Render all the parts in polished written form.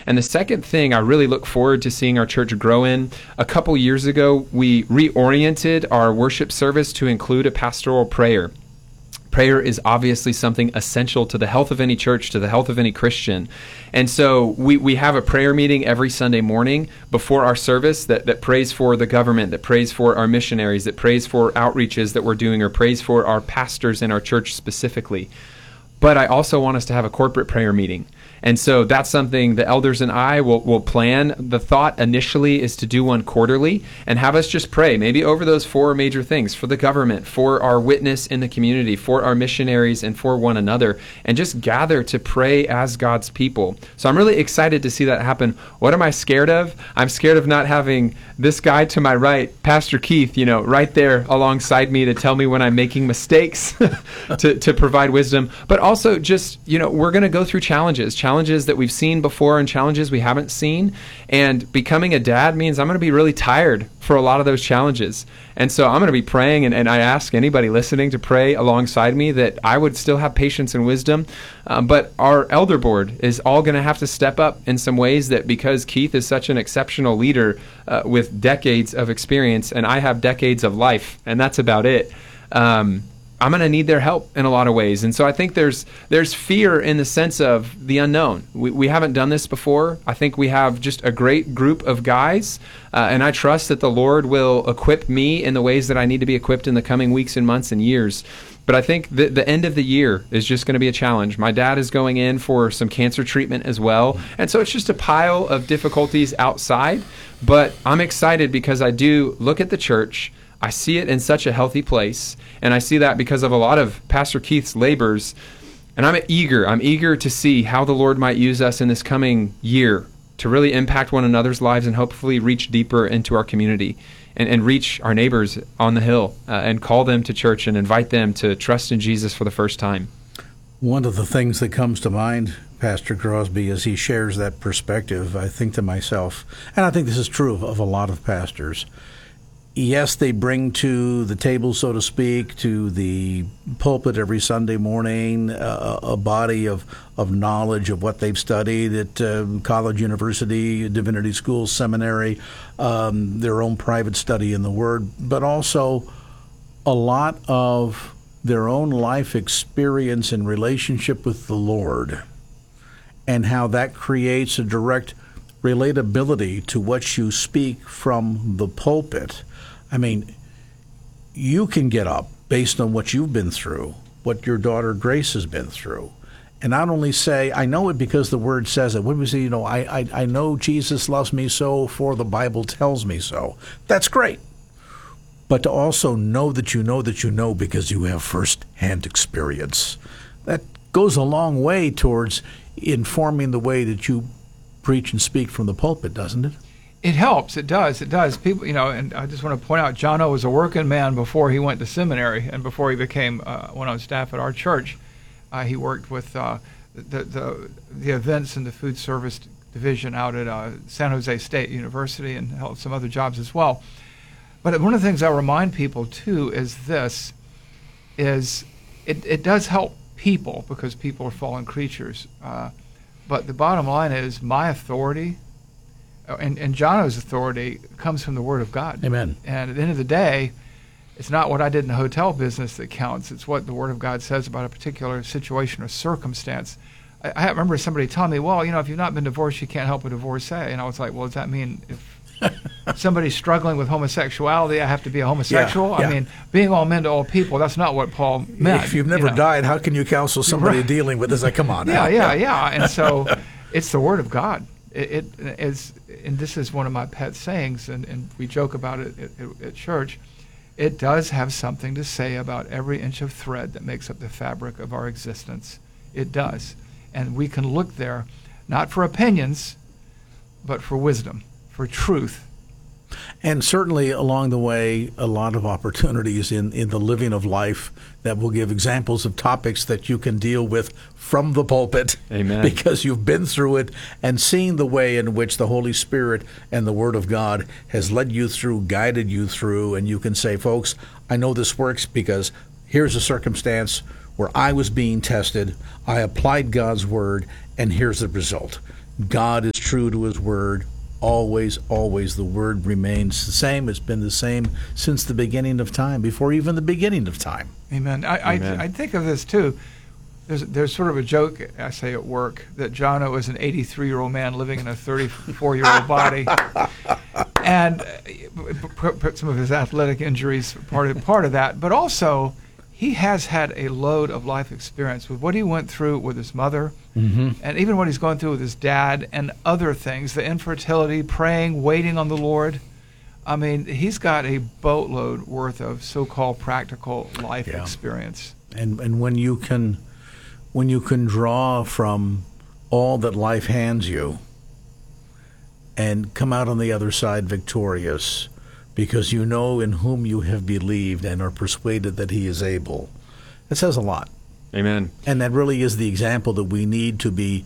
And the second thing I really look forward to seeing our church grow in, a couple years ago, we reoriented our worship service to include a pastoral prayer. Prayer is obviously something essential to the health of any church, to the health of any Christian. And so we have a prayer meeting every Sunday morning before our service that prays for the government, that prays for our missionaries, that prays for outreaches that we're doing, or prays for our pastors in our church specifically. But I also want us to have a corporate prayer meeting. And so that's something the elders and I will plan. The thought initially is to do one quarterly and have us just pray, maybe over those four major things: for the government, for our witness in the community, for our missionaries, and for one another, and just gather to pray as God's people. So I'm really excited to see that happen. What am I scared of? I'm scared of not having this guy to my right, Pastor Keith, right there alongside me to tell me when I'm making mistakes, to provide wisdom. But also just, we're going to go through challenges that we've seen before and challenges we haven't seen. And becoming a dad means I'm going to be really tired for a lot of those challenges. And so I'm going to be praying, and I ask anybody listening to pray alongside me that I would still have patience and wisdom. But our elder board is all going to have to step up in some ways, that because Keith is such an exceptional leader with decades of experience, and I have decades of life, and that's about it. I'm going to need their help in a lot of ways. And so I think there's fear in the sense of the unknown. We haven't done this before. I think we have just a great group of guys, and I trust that the Lord will equip me in the ways that I need to be equipped in the coming weeks and months and years. But I think the end of the year is just going to be a challenge. My dad is going in for some cancer treatment as well. And so it's just a pile of difficulties outside. But I'm excited because I do look at the church. I see it in such a healthy place, and I see that because of a lot of Pastor Keith's labors, and I'm eager to see how the Lord might use us in this coming year to really impact one another's lives and hopefully reach deeper into our community and reach our neighbors on the hill and call them to church and invite them to trust in Jesus for the first time. One of the things that comes to mind, Pastor Crosby, as he shares that perspective, I think to myself, and I think this is true of a lot of pastors, yes, they bring to the table, so to speak, to the pulpit every Sunday morning, a body of knowledge of what they've studied at college, university, divinity school, seminary, their own private study in the Word, but also a lot of their own life experience and relationship with the Lord, and how that creates a direct relatability to what you speak from the pulpit. I mean, you can get up based on what you've been through, what your daughter Grace has been through, and not only say, I know it because the Word says it. When we say, I know Jesus loves me so, for the Bible tells me so. That's great. But to also know that you know because you have first-hand experience. That goes a long way towards informing the way that you preach and speak from the pulpit, doesn't it? It helps. It does. People, and I just want to point out, John O was a working man before he went to seminary and before he became went on staff at our church. He worked with the events and the food service division out at San Jose State University and held some other jobs as well. But one of the things I remind people too is it does help people because people are fallen creatures. But the bottom line is my authority and Jono's authority comes from the Word of God. Amen. And at the end of the day, it's not what I did in the hotel business that counts. It's what the Word of God says about a particular situation or circumstance. I remember somebody telling me, well, if you've not been divorced, you can't help a divorcee. And I was like, well, does that mean if somebody's struggling with homosexuality, I have to be a homosexual? Yeah. I mean, being all men to all people, that's not what Paul meant. If you've never died, how can you counsel somebody dealing with this? Like, come on. Yeah. And so it's the Word of God. It is, and this is one of my pet sayings, and we joke about it at church. It does have something to say about every inch of thread that makes up the fabric of our existence. It does. And we can look there, not for opinions, but for wisdom, for truth. And certainly along the way, a lot of opportunities in the living of life that will give examples of topics that you can deal with from the pulpit. Amen. Because you've been through it and seen the way in which the Holy Spirit and the Word of God has led you through, guided you through, and you can say, folks, I know this works because here's a circumstance where I was being tested, I applied God's Word, and here's the result. God is true. true to his word. Always, always the word remains the same. It's been the same since the beginning of time, before even the beginning of time. Amen. Amen. I think of this too. There's sort of a joke I say at work that Jono is an 83-year-old man living in a 34-year-old body, and put some of his athletic injuries part of that. But also, he has had a load of life experience with what he went through with his mother, and even what he's going through with his dad and other things, the infertility, praying, waiting on the Lord. I mean, he's got a boatload worth of so-called practical life experience. And when you can draw from all that life hands you and come out on the other side victorious, because you know in whom you have believed and are persuaded that he is able, that says a lot. Amen. And that really is the example that we need to be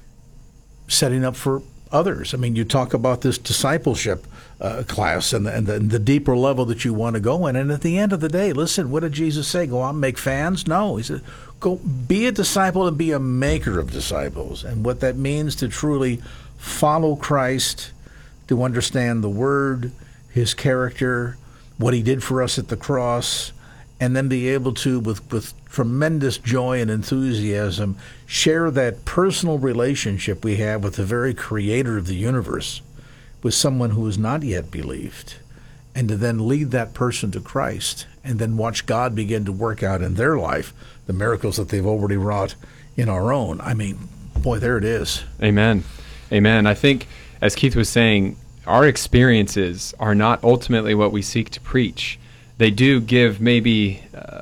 setting up for others. I mean, you talk about this discipleship class and the deeper level that you want to go in. And at the end of the day, listen, what did Jesus say? Go out and make fans? No. He said, go be a disciple and be a maker of disciples. And what that means to truly follow Christ, to understand the Word, his character, what he did for us at the cross, and then be able to, with tremendous joy and enthusiasm, share that personal relationship we have with the very creator of the universe, with someone who has not yet believed, and to then lead that person to Christ, and then watch God begin to work out in their life the miracles that they've already wrought in our own. I mean, boy, there it is. Amen. Amen. I think, as Keith was saying, our experiences are not ultimately what we seek to preach. They do give maybe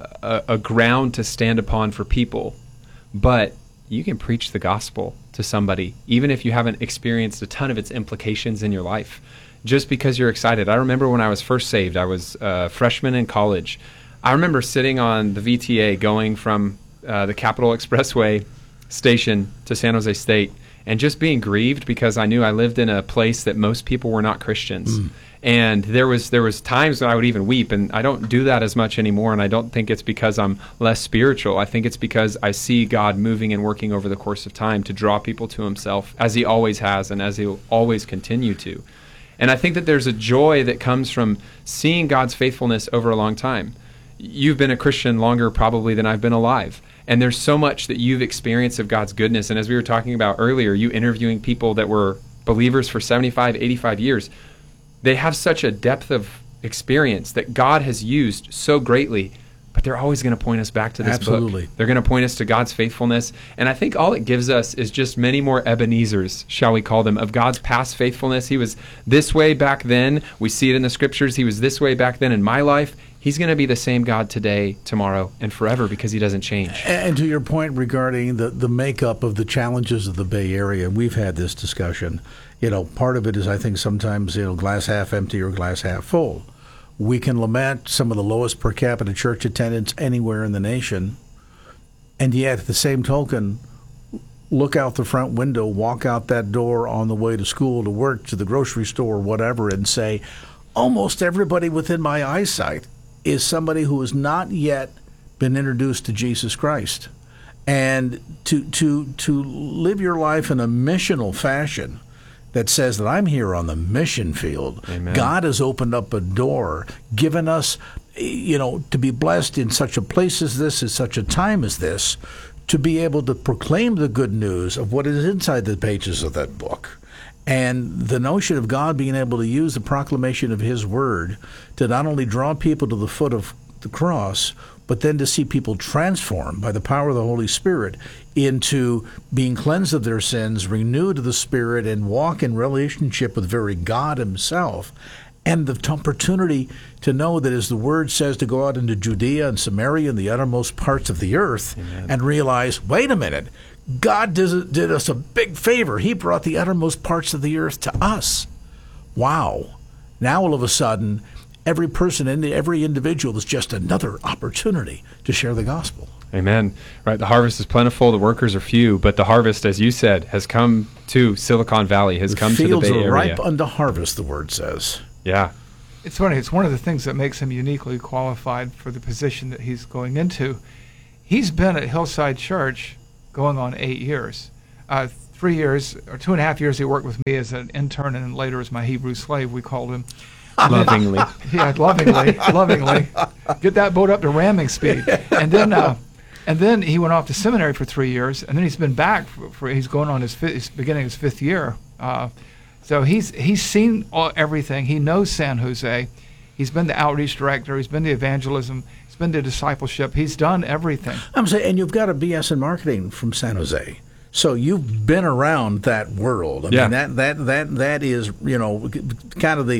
a ground to stand upon for people, but you can preach the gospel to somebody, even if you haven't experienced a ton of its implications in your life, just because you're excited. I remember when I was first saved, I was a freshman in college. I remember sitting on the VTA going from the Capitol Expressway station to San Jose State and just being grieved because I knew I lived in a place that most people were not Christians. And there was times when I would even weep, and I don't do that as much anymore, and I don't think it's because I'm less spiritual. I think it's because I see God moving and working over the course of time to draw people to himself, as he always has and as he'll always continue to. And I think that there's a joy that comes from seeing God's faithfulness over a long time. You've been a Christian longer probably than I've been alive. And there's so much that you've experienced of God's goodness. And as we were talking about earlier, you interviewing people that were believers for 75, 85 years, they have such a depth of experience that God has used so greatly, but they're always going to point us back to this book. They're going to point us to God's faithfulness. And I think all it gives us is just many more Ebenezers, shall we call them, of God's past faithfulness. He was this way back then. We see it in the scriptures. He was this way back then in my life. He's going to be the same God today, tomorrow, and forever because he doesn't change. And to your point regarding the makeup of the challenges of the Bay Area, we've had this discussion. You know, part of it is I think sometimes, glass half empty or glass half full. We can lament some of the lowest per capita church attendance anywhere in the nation, and yet at the same token, look out the front window, walk out that door on the way to school, to work, to the grocery store, whatever, and say, almost everybody within my eyesight is somebody who has not yet been introduced to Jesus Christ. And to live your life in a missional fashion that says that I'm here on the mission field. Amen. God has opened up a door, given us, to be blessed in such a place as this, at such a time as this, to be able to proclaim the good news of what is inside the pages of that book. And the notion of God being able to use the proclamation of his word to not only draw people to the foot of the cross, but then to see people transformed by the power of the Holy Spirit into being cleansed of their sins, renewed of the Spirit, and walk in relationship with very God himself. And the opportunity to know that, as the word says, to go out into Judea and Samaria and the uttermost parts of the earth. Amen. And realize, wait a minute, God did us a big favor. He brought the uttermost parts of the earth to us. Wow. Now all of a sudden, every person and every individual is just another opportunity to share the gospel. Amen. Right. The harvest is plentiful, the workers are few, but the harvest, as you said, has come to Silicon Valley, has come to the Bay Area. The fields are ripe unto harvest, the word says. Yeah. It's funny. It's one of the things that makes him uniquely qualified for the position that he's going into. He's been at Hillside Church going on 8 years. 3 years or 2.5 years, he worked with me as an intern and later as my Hebrew slave, we called him. Lovingly. Yeah, lovingly. Get that boat up to ramming speed. And then he went off to seminary for 3 years, and then he's been back he's going on he's beginning his 5th year. So he's seen everything. He knows San Jose. He's been the outreach director. He's been the evangelism. He's been the discipleship. He's done everything. I'm saying, and you've got a BS in marketing from San Jose. So you've been around that world. I mean, that is, kind of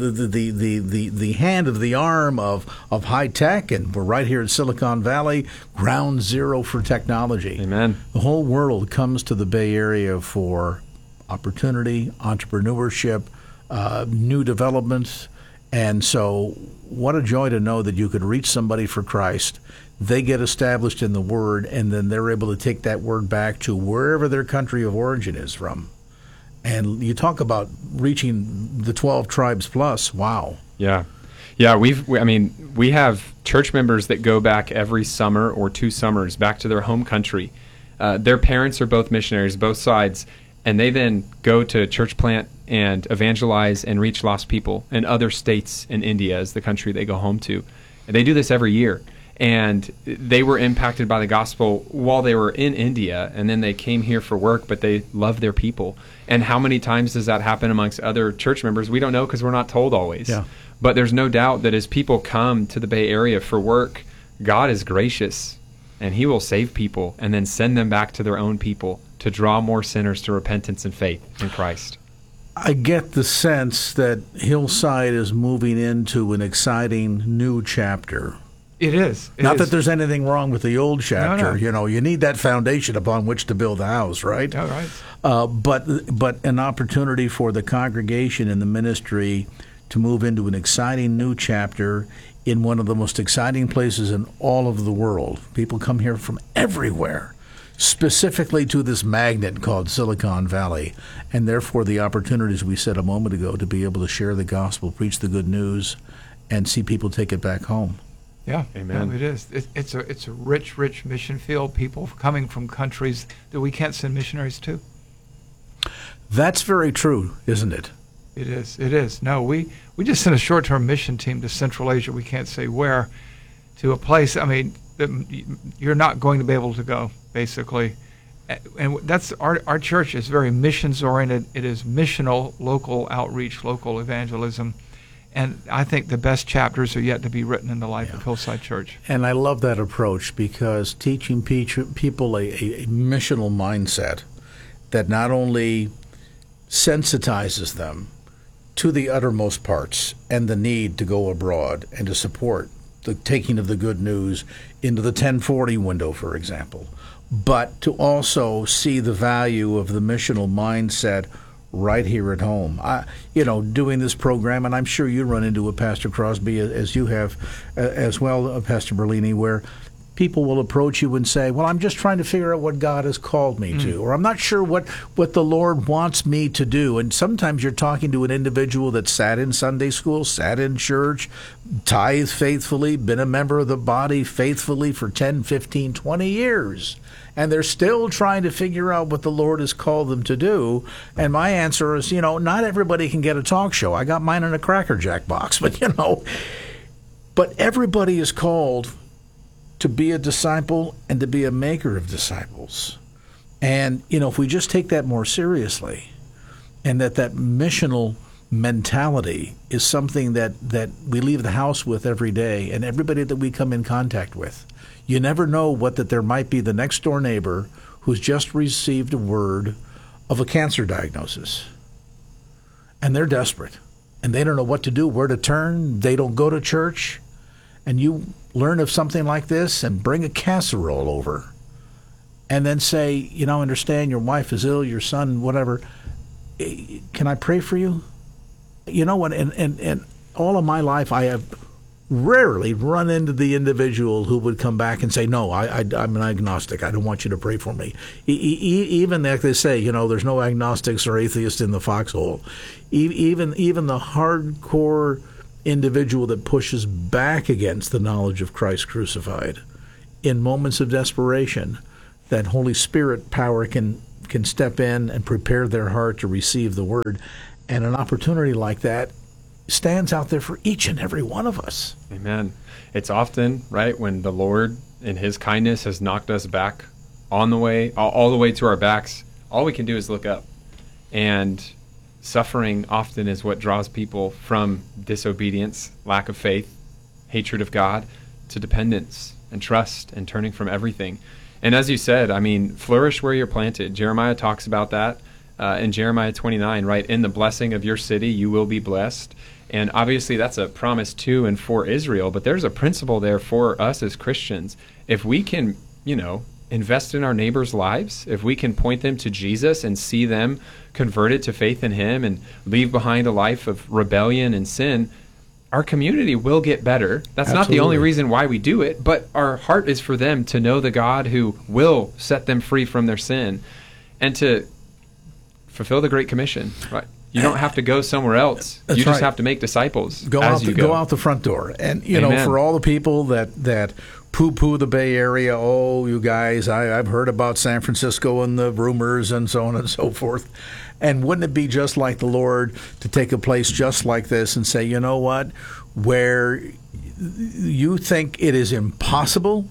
the hand of the arm of high tech, and we're right here in Silicon Valley, ground zero for technology. Amen. The whole world comes to the Bay Area for opportunity, entrepreneurship, new developments, and so what a joy to know that you could reach somebody for Christ. They get established in the Word, and then they're able to take that Word back to wherever their country of origin is from. And you talk about reaching the 12 tribes plus. Wow. Yeah. Yeah, we have church members that go back every summer or 2 summers back to their home country. Their parents are both missionaries, both sides, and they then go to church plant and evangelize and reach lost people in other states in India as the country they go home to. And they do this every year. And they were impacted by the gospel while they were in India, and then they came here for work, but they love their people. And how many times does that happen amongst other church members? We don't know because we're not told always. Yeah. But there's no doubt that as people come to the Bay Area for work, God is gracious, and He will save people and then send them back to their own people to draw more sinners to repentance and faith in Christ. I get the sense that Hillside is moving into an exciting new chapter. It is. Not that there's anything wrong with the old chapter. No. You need that foundation upon which to build the house, right? Oh, right. But an opportunity for the congregation and the ministry to move into an exciting new chapter in one of the most exciting places in all of the world. People come here from everywhere, specifically to this magnet called Silicon Valley, and therefore the opportunities we said a moment ago to be able to share the gospel, preach the good news, and see people take it back home. Yeah, Amen. No, it is. It's a rich mission field. People coming from countries that we can't send missionaries to. That's very true, isn't it? It is. No, we just sent a short-term mission team to Central Asia. We can't say where, to a place. I mean, you're not going to be able to go, basically. And that's our church is very missions oriented. It is missional, local outreach, local evangelism. And I think the best chapters are yet to be written in the life of Hillside Church. And I love that approach because teaching people a missional mindset that not only sensitizes them to the uttermost parts and the need to go abroad and to support the taking of the good news into the 1040 window, for example, but to also see the value of the missional mindset right here at home. Doing this program, and I'm sure you run into it, Pastor Crosby, as you have as well, Pastor Berlini, where people will approach you and say, well, I'm just trying to figure out what God has called me to, or I'm not sure what the Lord wants me to do. And sometimes you're talking to an individual that sat in Sunday school, sat in church, tithed faithfully, been a member of the body faithfully for 10, 15, 20 years. And they're still trying to figure out what the Lord has called them to do. And my answer is, not everybody can get a talk show. I got mine in a Cracker Jack box, but everybody is called to be a disciple and to be a maker of disciples. And, if we just take that more seriously, and that missional mentality is something that we leave the house with every day, and everybody that we come in contact with, you never know that there might be the next door neighbor who's just received a word of a cancer diagnosis. And they're desperate. And they don't know what to do, where to turn. They don't go to church. And you learn of something like this and bring a casserole over. And then say, I understand your wife is ill, your son, whatever. Can I pray for you? You know what? And all of my life I have rarely run into the individual who would come back and say, no, I'm an agnostic. I don't want you to pray for me. Even like they say, there's no agnostics or atheists in the foxhole. Even the hardcore individual that pushes back against the knowledge of Christ crucified, in moments of desperation, that Holy Spirit power can can step in and prepare their heart to receive the word. And an opportunity like that stands out there for each and every one of us. Amen. It's often, right, when the Lord in his kindness has knocked us back on the way, all the way to our backs, all we can do is look up. And suffering often is what draws people from disobedience, lack of faith, hatred of God, to dependence and trust and turning from everything. And as you said, I mean, flourish where you're planted. Jeremiah talks about that in Jeremiah 29, right? In the blessing of your city, you will be blessed. And obviously that's a promise to and for Israel, but there's a principle there for us as Christians. If we can, invest in our neighbors' lives, if we can point them to Jesus and see them converted to faith in him and leave behind a life of rebellion and sin, our community will get better. That's Absolutely. Not the only reason why we do it, but our heart is for them to know the God who will set them free from their sin and to fulfill the Great Commission, right? You don't have to go somewhere else. That's you just right. have to make disciples Go as you go. Go out the front door. And, for all the people that poo-poo the Bay Area, oh, you guys, I've heard about San Francisco and the rumors and so on and so forth. And wouldn't it be just like the Lord to take a place just like this and say, you know what, where you think it is impossible,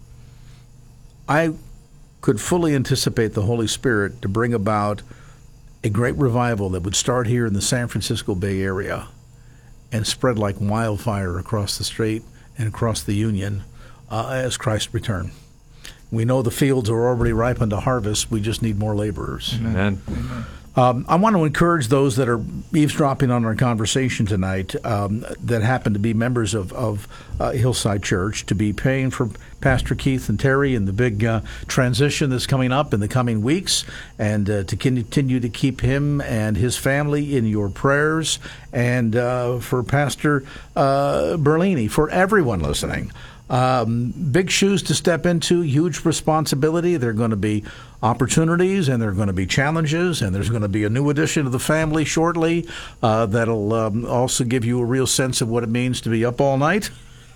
I could fully anticipate the Holy Spirit to bring about a great revival that would start here in the San Francisco Bay Area and spread like wildfire across the strait and across the Union as Christ returned. We know the fields are already ripened to harvest. We just need more laborers. Amen. Amen. I want to encourage those that are eavesdropping on our conversation tonight that happen to be members of Hillside Church to be praying for Pastor Keith and Terry and the big transition that's coming up in the coming weeks, and to continue to keep him and his family in your prayers, and for Pastor Berlini, for everyone listening. Big shoes to step into, huge responsibility. There are going to be opportunities and there are going to be challenges, and there's going to be a new addition to the family shortly that'll also give you a real sense of what it means to be up all night.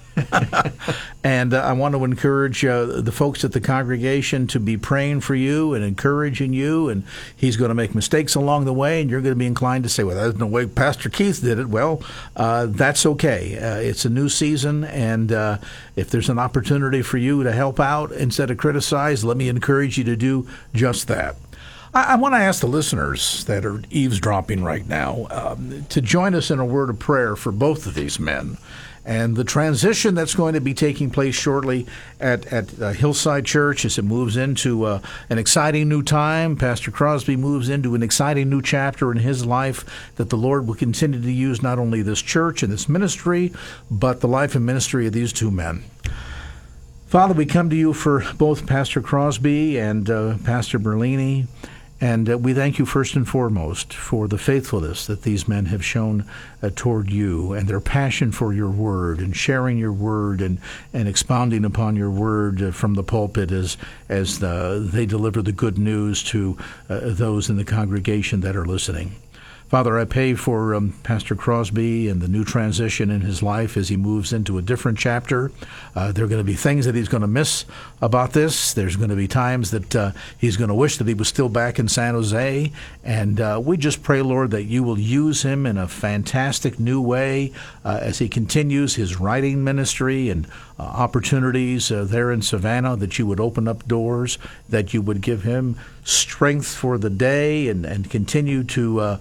And I want to encourage the folks at the congregation to be praying for you and encouraging you. And he's going to make mistakes along the way, and you're going to be inclined to say, well, there's no way Pastor Keith did it. Well, that's okay. It's a new season, and if there's an opportunity for you to help out instead of criticize, let me encourage you to do just that. I want to ask the listeners that are eavesdropping right now to join us in a word of prayer for both of these men and the transition that's going to be taking place shortly at Hillside Church as it moves into an exciting new time. Pastor Crosby moves into an exciting new chapter in his life that the Lord will continue to use not only this church and this ministry, but the life and ministry of these two men. Father, we come to you for both Pastor Crosby and Pastor Berlini. And we thank you first and foremost for the faithfulness that these men have shown toward you, and their passion for your word and sharing your word and expounding upon your word from the pulpit as they deliver the good news to those in the congregation that are listening. Father, I pray for Pastor Crosby and the new transition in his life as he moves into a different chapter. There are going to be things that he's going to miss about this. There's going to be times that he's going to wish that he was still back in San Jose. And we just pray, Lord, that you will use him in a fantastic new way as he continues his writing ministry and opportunities there in Savannah, that you would open up doors, that you would give him strength for the day and continue to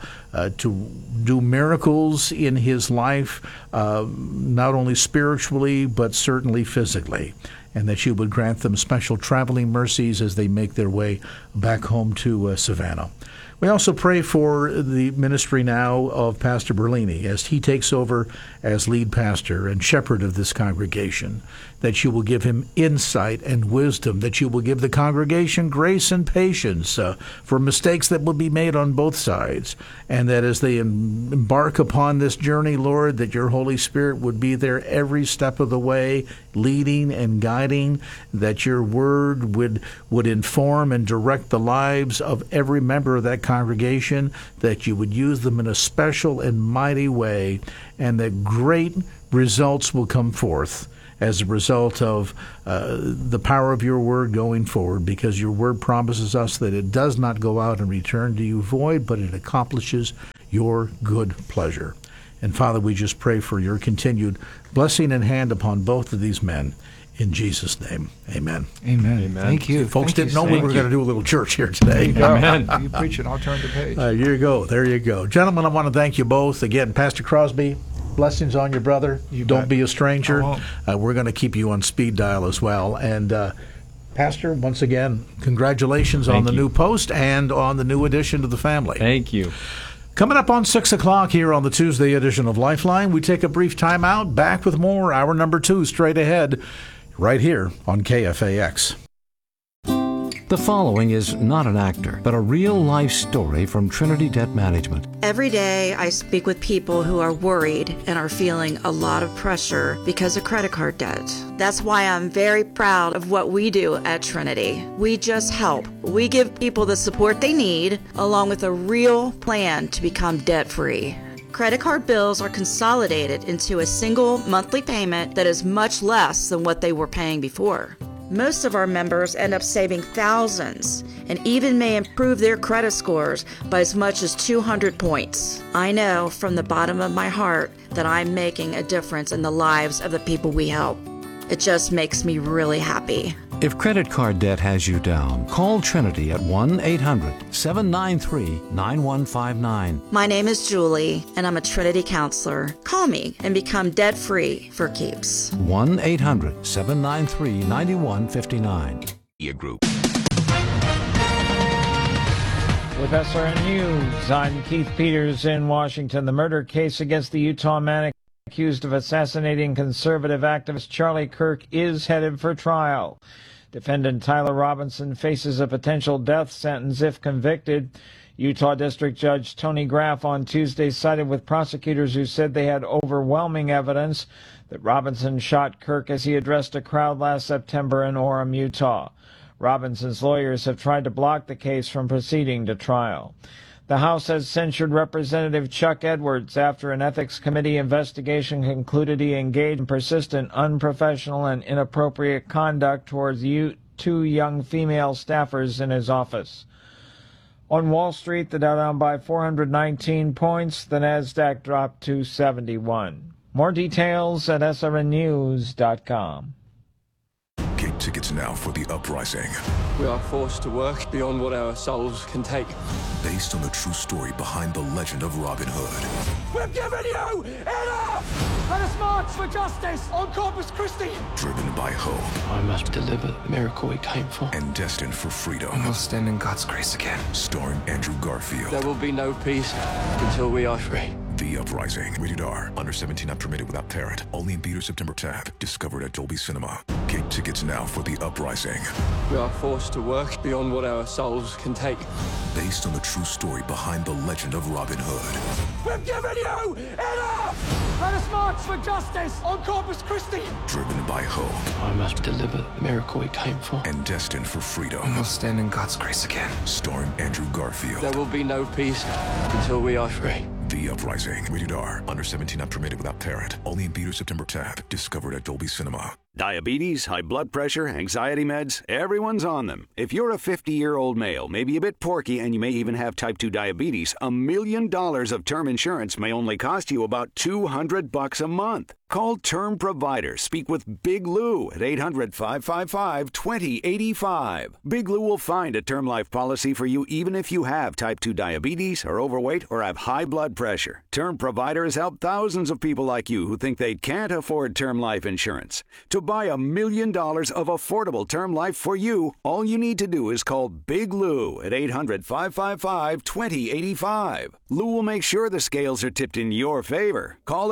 do miracles in his life, not only spiritually but certainly physically, and that you would grant them special traveling mercies as they make their way back home to Savannah. We also pray for the ministry now of Pastor Berlini as he takes over as lead pastor and shepherd of this congregation, that you will give him insight and wisdom, that you will give the congregation grace and patience for mistakes that will be made on both sides, and that as they embark upon this journey, Lord, that your Holy Spirit would be there every step of the way, leading and guiding, that your word would inform and direct the lives of every member of that congregation, that you would use them in a special and mighty way, and that great results will come forth as a result of the power of your word going forward, because your word promises us that it does not go out and return to you void, but it accomplishes your good pleasure. And Father, we just pray for your continued blessing and hand upon both of these men. In Jesus' name, amen. Amen. Amen. Thank you. Folks didn't know we were going to do a little church here today. Amen. You preach it, I'll turn the page. Here you go. There you go. Gentlemen, I want to thank you both. Again, Pastor Crosby, blessings on your brother. Don't be a stranger. We're going to keep you on speed dial as well. And Pastor, once again, congratulations on the new post and on the new addition to the family. Thank you. Coming up on 6 o'clock here on the Tuesday edition of Lifeline, we take a brief time out. Back with more. Hour number 2 straight ahead, right here on KFAX. The following is not an actor, but a real-life story from Trinity Debt Management. Every day I speak with people who are worried and are feeling a lot of pressure because of credit card debt. That's why I'm very proud of what we do at Trinity. We just help. We give people the support they need, along with a real plan to become debt-free. Credit card bills are consolidated into a single monthly payment that is much less than what they were paying before. Most of our members end up saving thousands and even may improve their credit scores by as much as 200 points. I know from the bottom of my heart that I'm making a difference in the lives of the people we help. It just makes me really happy. If credit card debt has you down, call Trinity at 1-800-793-9159. My name is Julie, and I'm a Trinity counselor. Call me and become debt-free for keeps. 1-800-793-9159. Group. With SRN News, I'm Keith Peters in Washington. The murder case against the Utah man accused of assassinating conservative activist Charlie Kirk is headed for trial. Defendant Tyler Robinson faces a potential death sentence if convicted. Utah District Judge Tony Graff on Tuesday sided with prosecutors who said they had overwhelming evidence that Robinson shot Kirk as he addressed a crowd last September in Orem, Utah. Robinson's lawyers have tried to block the case from proceeding to trial. The House has censured Representative Chuck Edwards after an ethics committee investigation concluded he engaged in persistent, unprofessional, and inappropriate conduct towards 2 young female staffers in his office. On Wall Street, the Dow down by 419 points. The Nasdaq dropped to 71. More details at srnnews.com. Get tickets now for The Uprising. We are forced to work beyond what our souls can take. Based on the true story behind the legend of Robin Hood. We've given you enough! Let us march for justice on Corpus Christi! Driven by hope. I must deliver the miracle we came for. And destined for freedom. And we'll stand in God's grace again. Starring Andrew Garfield. There will be no peace until we are free. The Uprising. Rated R. Under 17 not permitted without parent. Only in theaters September 10th. Discovered at Dolby Cinema. Get tickets now for The Uprising. We are forced to work beyond what our souls can take. Based on the true story behind the legend of Robin Hood. We've given you enough! Let us march for justice on Corpus Christi! Driven by hope. I must deliver the miracle we came for. And destined for freedom. And we'll stand in God's grace again. Starring Andrew Garfield. There will be no peace until we are free. The Uprising. Rated R. Under 17 not permitted without parent. Only in theaters September 10th. Discovered at Dolby Cinema. Diabetes, high blood pressure, anxiety meds, everyone's on them. If you're a 50-year-old male, maybe a bit porky, and you may even have type 2 diabetes, $1 million of term insurance may only cost you about $200 a month. Call Term Provider. Speak with Big Lou at 800-555-2085. Big Lou will find a term life policy for you even if you have type 2 diabetes, are overweight, or have high blood pressure. Term Provider has helped thousands of people like you who think they can't afford term life insurance. To buy $1 million of affordable term life for you, all you need to do is call Big Lou at 800-555-2085. Lou will make sure the scales are tipped in your favor. Call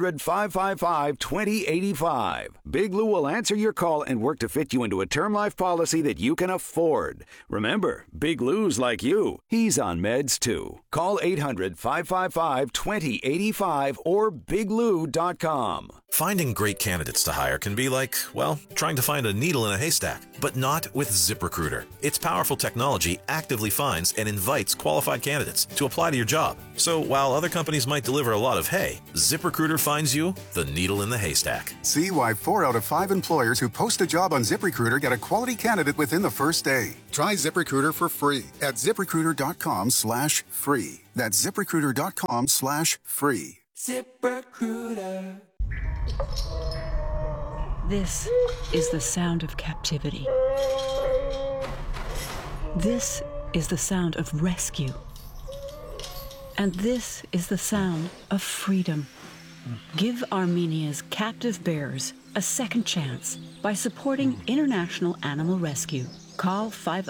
800-555-2085. Big Lou will answer your call and work to fit you into a term life policy that you can afford. Remember, Big Lou's like you. He's on meds too. Call 800-555-2085 or biglou.com. Finding great candidates to hire can be like, well, trying to find a needle in a haystack, but not with ZipRecruiter. Its powerful technology actively finds and invites qualified candidates to apply to your job. So while other companies might deliver a lot of hay, ZipRecruiter finds you the needle in the haystack. See why 4 out of 5 employers who post a job on ZipRecruiter get a quality candidate within the first day. Try ZipRecruiter for free at ZipRecruiter.com/free. That's ZipRecruiter.com/free. ZipRecruiter. This is the sound of captivity. This is the sound of rescue. And this is the sound of freedom. Give Armenia's captive bears a second chance by supporting International Animal Rescue. Call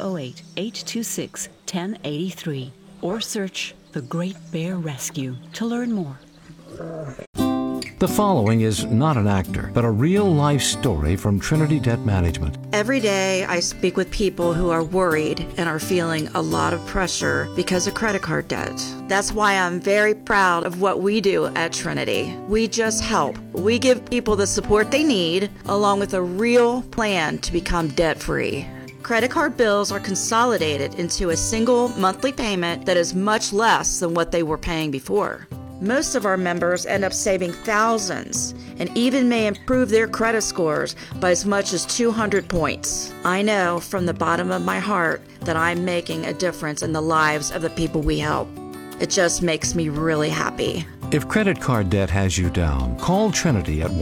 508-826-1083 or search The Great Bear Rescue to learn more. The following is not an actor, but a real-life story from Trinity Debt Management. Every day I speak with people who are worried and are feeling a lot of pressure because of credit card debt. That's why I'm very proud of what we do at Trinity. We just help. We give people the support they need, along with a real plan to become debt-free. Credit card bills are consolidated into a single monthly payment that is much less than what they were paying before. Most of our members end up saving thousands and even may improve their credit scores by as much as 200 points. I know from the bottom of my heart that I'm making a difference in the lives of the people we help. It just makes me really happy. If credit card debt has you down, call Trinity at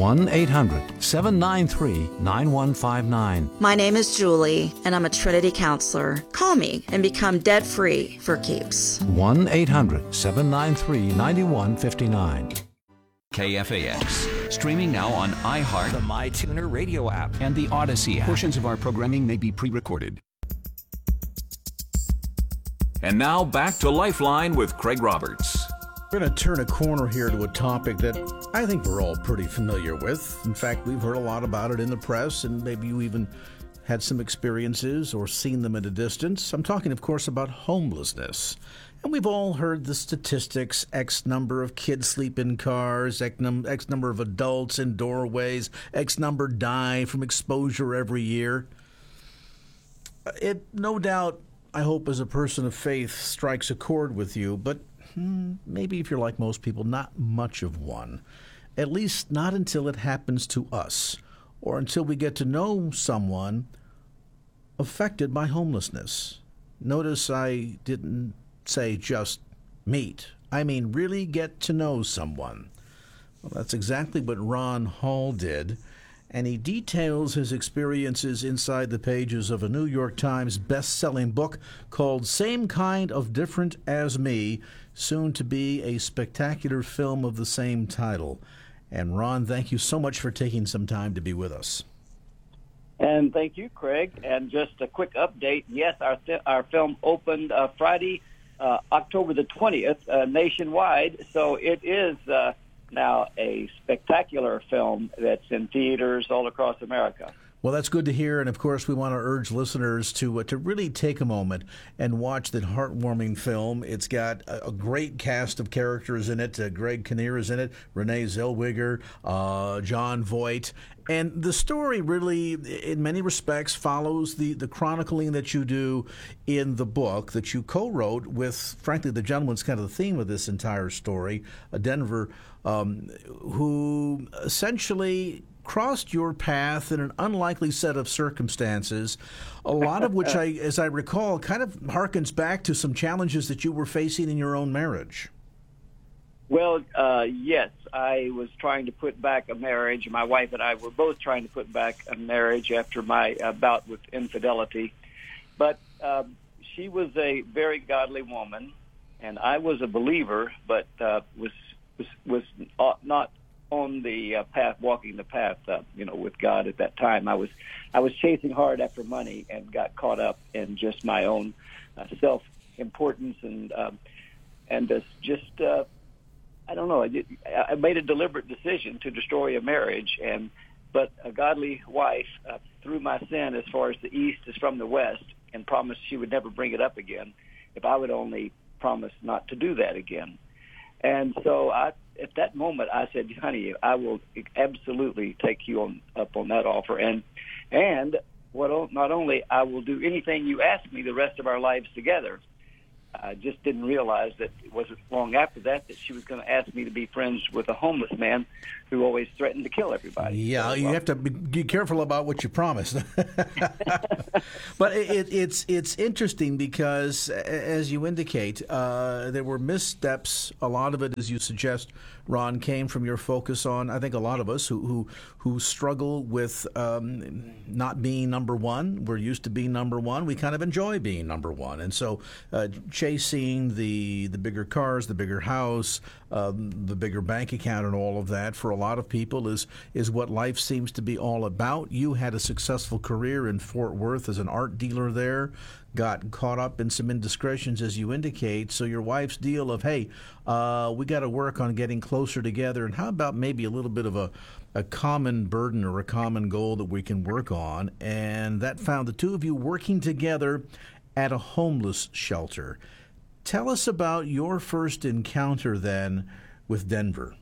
1-800-793-9159. My name is Julie, and I'm a Trinity counselor. Call me and become debt-free for keeps. 1-800-793-9159. KFAX. Streaming now on iHeart, the MyTuner radio app, and the Odyssey app. Portions of our programming may be pre-recorded. And now back to Lifeline with Craig Roberts. We're going to turn a corner here to a topic that I think we're all pretty familiar with. In fact, we've heard a lot about it in the press, and maybe you even had some experiences or seen them at a distance. I'm talking, of course, about homelessness. And we've all heard the statistics: X number of kids sleep in cars, X number of adults in doorways, X number die from exposure every year. It, no doubt, I hope as a person of faith, strikes a chord with you, but maybe if you're like most people, not much of one. At least not until it happens to us, or until we get to know someone affected by homelessness. Notice I didn't say just meet. I mean really get to know someone. Well, that's exactly what Ron Hall did, and he details his experiences inside the pages of a New York Times best-selling book called Same Kind of Different as Me, soon to be a spectacular film of the same title. And Ron, thank you so much for taking some time to be with us. And thank you, Craig. And just a quick update. Yes, our film opened Friday, October the 20th, nationwide. So it is now a spectacular film that's in theaters all across America. Well, that's good to hear, and of course we want to urge listeners to really take a moment and watch that heartwarming film. It's got a great cast of characters in it. Greg Kinnear is in it, Renee Zellweger, Jon Voight, and the story really, in many respects, follows the chronicling that you do in the book that you co-wrote with, frankly, the gentleman's kind of the theme of this entire story, Denver, who essentially crossed your path in an unlikely set of circumstances, a lot of which, as I recall, kind of harkens back to some challenges that you were facing in your own marriage. Well, yes, I was trying to put back a marriage. My wife and I were both trying to put back a marriage after my bout with infidelity. But she was a very godly woman, and I was a believer, but was not on the path, walking the path, with God at that time. I was chasing hard after money and got caught up in just my own self-importance and just I don't know. I made a deliberate decision to destroy a marriage, but a godly wife threw my sin as far as the east is from the west, and promised she would never bring it up again if I would only promise not to do that again. And so at that moment, I said, honey, I will absolutely take you up on that offer. And not only I will do anything you ask me the rest of our lives together. I just didn't realize that it wasn't long after that she was going to ask me to be friends with a homeless man who always threatened to kill everybody. Yeah, you have to be careful about what you promise. But it's interesting because, as you indicate, there were missteps. A lot of it, as you suggest, Ron, came from your focus on, I think, a lot of us who struggle with not being number one. We're used to being number one. We kind of enjoy being number one. And so chasing the bigger cars, the bigger house, the bigger bank account and all of that for a lot of people is what life seems to be all about. You had a successful career in Fort Worth as an art dealer there, got caught up in some indiscretions, as you indicate. So your wife's deal of, hey, we got to work on getting closer together, and how about maybe a little bit of a common burden or a common goal that we can work on, and that found the two of you working together at a homeless shelter. Tell us about your first encounter then with Denver.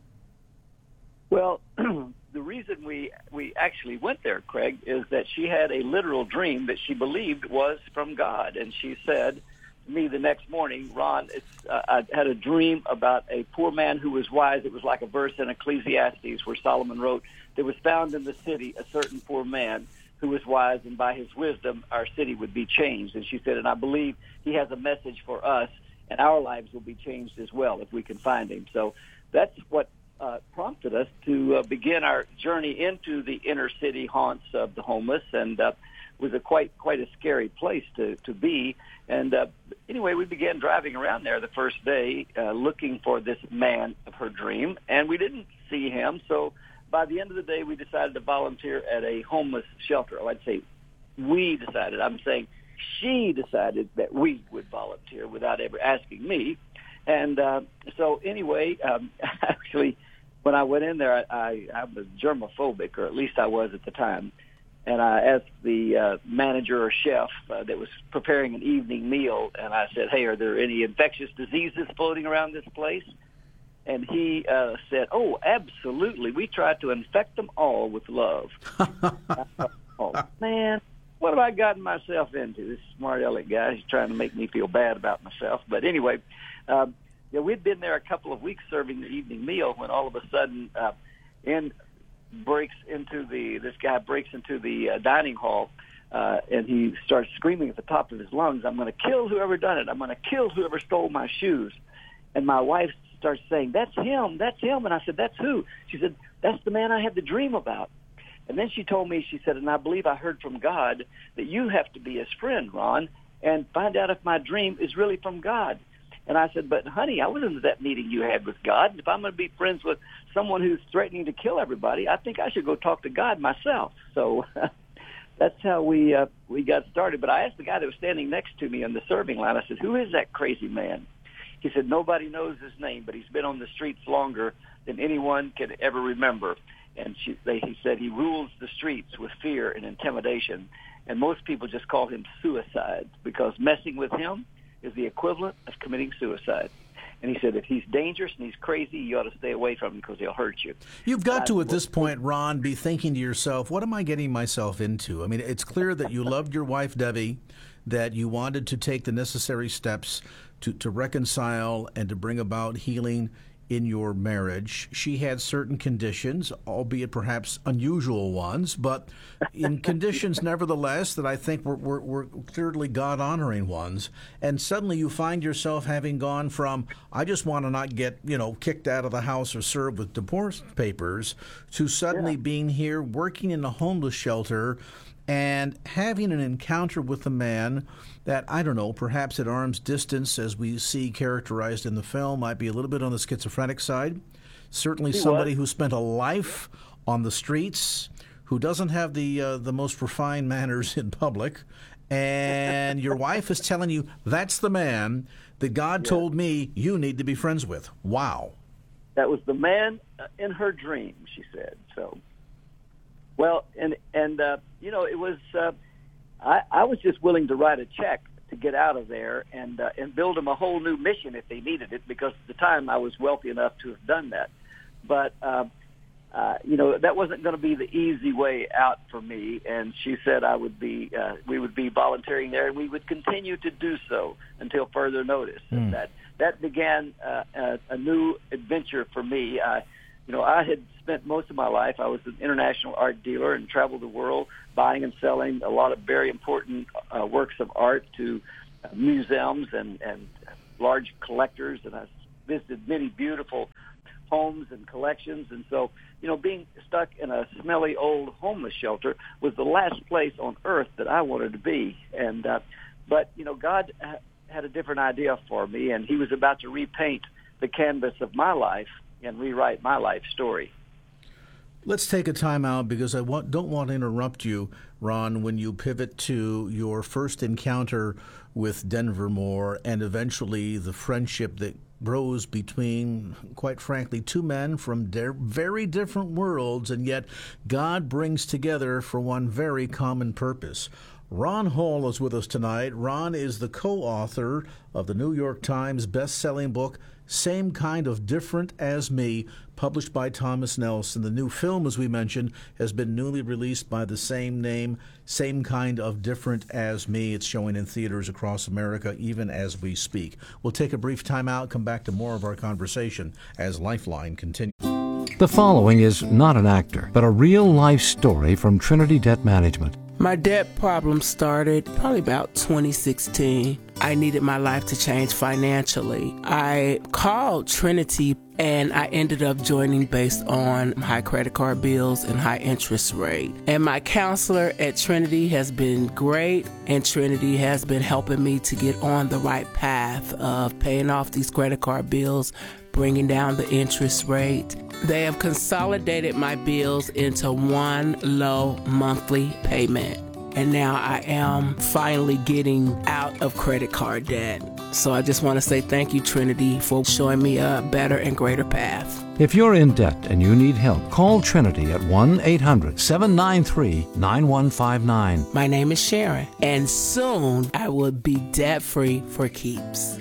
Well, the reason we actually went there, Craig, is that she had a literal dream that she believed was from God. And she said to me the next morning, Ron, I had a dream about a poor man who was wise. It was like a verse in Ecclesiastes where Solomon wrote, there was found in the city a certain poor man who was wise, and by his wisdom our city would be changed. And she said, and I believe he has a message for us, and our lives will be changed as well if we can find him. So that's what prompted us to begin our journey into the inner city haunts of the homeless, and was quite a scary place to be. And anyway, we began driving around there the first day looking for this man of her dream, and we didn't see him. So by the end of the day, we decided to volunteer at a homeless shelter. Oh, I'd say we decided. I'm saying she decided that we would volunteer without ever asking me. And so anyway, actually, when I went in there, I was germophobic, or at least I was at the time. And I asked the manager or chef that was preparing an evening meal, and I said, hey, are there any infectious diseases floating around this place? And he said, oh, absolutely. We try to infect them all with love. Oh, man, what have I gotten myself into? This smart aleck guy, he's trying to make me feel bad about myself. But anyway, we'd been there a couple of weeks serving the evening meal when all of a sudden this guy breaks into the dining hall, and he starts screaming at the top of his lungs, I'm going to kill whoever done it. I'm going to kill whoever stole my shoes. And my wife starts saying, that's him. And I said, that's who? She said, that's the man I had the dream about. And then she told me, she said, and I believe I heard from God that you have to be his friend, Ron, and find out if my dream is really from God. And I said, but honey, I wasn't at that meeting you had with God. If I'm going to be friends with someone who's threatening to kill everybody, I think I should go talk to God myself. So that's how we got started. But I asked the guy that was standing next to me in the serving line, I said, who is that crazy man? He said, nobody knows his name, but he's been on the streets longer than anyone can ever remember. And he said he rules the streets with fear and intimidation. And most people just call him suicide, because messing with him is the equivalent of committing suicide. And he said, if he's dangerous and he's crazy, you ought to stay away from him because he'll hurt you. You've got to, at this point, Ron, be thinking to yourself, what am I getting myself into? I mean, it's clear that you loved your wife, Debbie, that you wanted to take the necessary steps to reconcile and to bring about healing in your marriage. She had certain conditions, albeit perhaps unusual ones, but in conditions nevertheless that I think were clearly God-honoring ones. And suddenly you find yourself having gone from, I just want to not get, kicked out of the house or served with divorce papers, to suddenly being here, working in a homeless shelter, and having an encounter with a man that, I don't know, perhaps at arm's distance, as we see characterized in the film, might be a little bit on the schizophrenic side. Certainly somebody who spent a life on the streets, who doesn't have the most refined manners in public, and your wife is telling you, that's the man that God told me you need to be friends with. Wow. That was the man in her dream, she said. So, well, and it was, I was just willing to write a check to get out of there and build them a whole new mission if they needed it, because at the time I was wealthy enough to have done that. But that wasn't going to be the easy way out for me. And she said we would be volunteering there, and we would continue to do so until further notice. And that began a new adventure for me. I had spent most of my life, I was an international art dealer and traveled the world buying and selling a lot of very important works of art to museums and large collectors, and I visited many beautiful homes and collections. And so, being stuck in a smelly old homeless shelter was the last place on earth that I wanted to be. And but God had a different idea for me, and he was about to repaint the canvas of my life and rewrite my life story. Let's take a time out, because I don't want to interrupt you, Ron, when you pivot to your first encounter with Denver Moore and eventually the friendship that grows between, quite frankly, two men from very different worlds, and yet God brings together for one very common purpose. Ron Hall is with us tonight. Ron is the co-author of the New York Times best-selling book, Same Kind of Different as Me, published by Thomas Nelson. The new film, as we mentioned, has been newly released by the same name, Same Kind of Different as Me. It's showing in theaters across America even as we speak. We'll take a brief time out, come back to more of our conversation as Lifeline continues. The following is not an actor, but a real-life story from Trinity Debt Management. My debt problem started probably about 2016. I needed my life to change financially. I called Trinity, and I ended up joining based on high credit card bills and high interest rate. And my counselor at Trinity has been great, and Trinity has been helping me to get on the right path of paying off these credit card bills, bringing down the interest rate. They have consolidated my bills into one low monthly payment. And now I am finally getting out of credit card debt. So I just want to say thank you, Trinity, for showing me a better and greater path. If you're in debt and you need help, call Trinity at 1-800-793-9159. My name is Sharon, and soon I will be debt-free for keeps.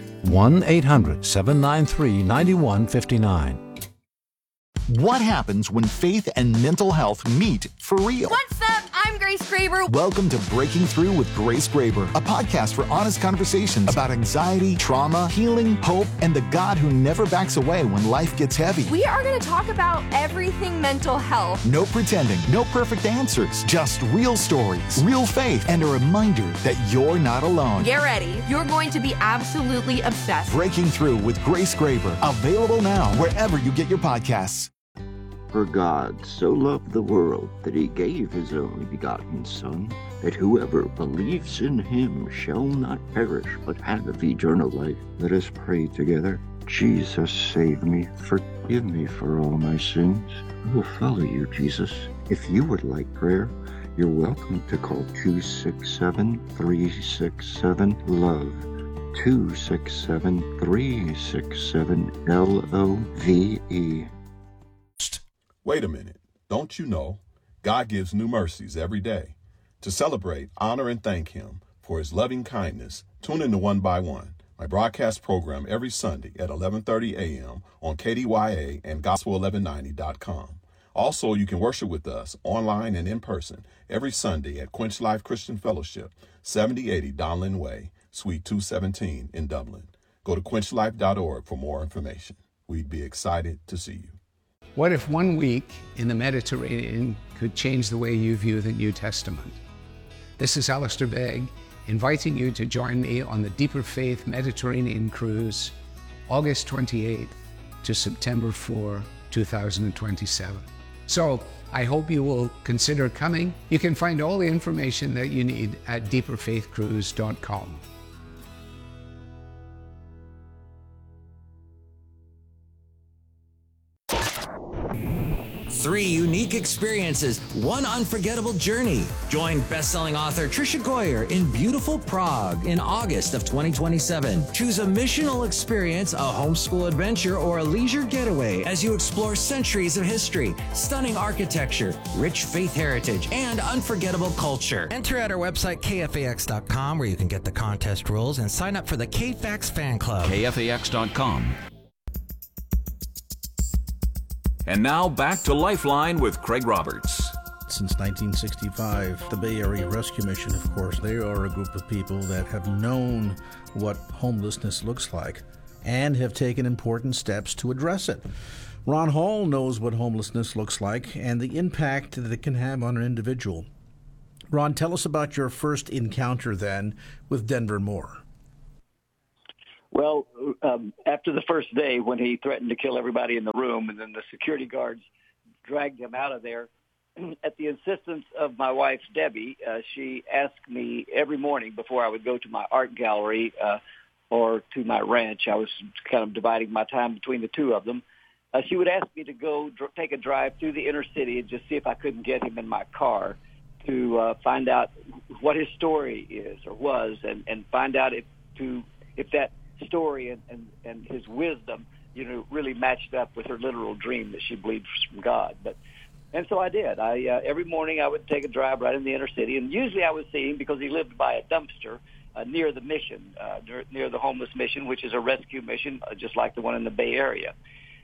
1-800-793-9159. What happens when faith and mental health meet for real? What's up? I'm Grace Graber. Welcome to Breaking Through with Grace Graber, a podcast for honest conversations about anxiety, trauma, healing, hope, and the God who never backs away when life gets heavy. We are going to talk about everything mental health. No pretending, no perfect answers, just real stories, real faith, and a reminder that you're not alone. Get ready. You're going to be absolutely obsessed. Breaking Through with Grace Graber, available now wherever you get your podcasts. For God so loved the world that he gave his only begotten Son, that whoever believes in him shall not perish but have eternal life. Let us pray together. Jesus, save me. Forgive me for all my sins. I will follow you, Jesus. If you would like prayer, you're welcome to call 267-367-LOVE. 267-367-LOVE. Wait a minute. Don't you know God gives new mercies every day? To celebrate, honor, and thank him for his loving kindness, tune in to One by One, my broadcast program every Sunday at 11:30 a.m. on KDYA and Gospel1190.com. Also, you can worship with us online and in person every Sunday at Quench Life Christian Fellowship, 7080 Donlin Way, Suite 217 in Dublin. Go to quenchlife.org for more information. We'd be excited to see you. What if 1 week in the Mediterranean could change the way you view the New Testament? This is Alistair Begg, inviting you to join me on the Deeper Faith Mediterranean Cruise, August 28th to September 4, 2027. So I hope you will consider coming. You can find all the information that you need at deeperfaithcruise.com. 3 unique experiences, one unforgettable journey. Join best-selling author Tricia Goyer in beautiful Prague in August of 2027. Choose a missional experience, a homeschool adventure, or a leisure getaway as you explore centuries of history, stunning architecture, rich faith heritage, and unforgettable culture. Enter at our website, KFAX.com, where you can get the contest rules and sign up for the KFAX fan club. KFAX.com. And now back to Lifeline with Craig Roberts. Since 1965, the Bay Area Rescue Mission, of course, they are a group of people that have known what homelessness looks like and have taken important steps to address it. Ron Hall knows what homelessness looks like and the impact that it can have on an individual. Ron, tell us about your first encounter then with Denver Moore. Well, after the first day when he threatened to kill everybody in the room and then the security guards dragged him out of there, at the insistence of my wife, Debbie, she asked me every morning before I would go to my art gallery or to my ranch. I was kind of dividing my time between the two of them. She would ask me to go take a drive through the inner city and just see if I couldn't get him in my car to find out what his story is or was, and find out if that story and his wisdom, really matched up with her literal dream that she believes from God. And so I did. Every morning I would take a drive right in the inner city, and usually I would see him because he lived by a dumpster near the mission, near the homeless mission, which is a rescue mission, just like the one in the Bay Area.